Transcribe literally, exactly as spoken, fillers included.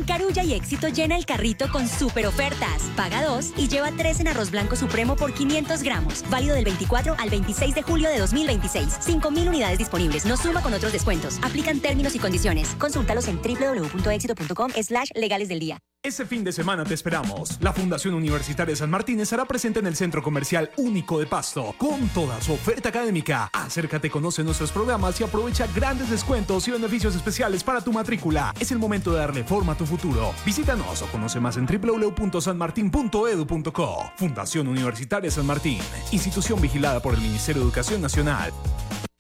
En Carulla y Éxito llena el carrito con super ofertas. Paga dos y lleva tres en arroz blanco supremo por quinientos gramos. Válido del veinticuatro al veintiséis de julio de dos mil veintiséis. cinco mil unidades disponibles. No suma con otros descuentos. Aplican términos y condiciones. Consúltalos en doble u doble u doble u punto éxito punto com slash legales del día. Este fin de semana te esperamos. La Fundación Universitaria San Martín estará presente en el Centro Comercial Único de Pasto con toda su oferta académica. Acércate, conoce nuestros programas y aprovecha grandes descuentos y beneficios especiales para tu matrícula. Es el momento de darle forma a tu futuro. Visítanos o conoce más en doble u doble u doble u punto san martín punto e d u punto co. Fundación Universitaria San Martín, institución vigilada por el Ministerio de Educación Nacional.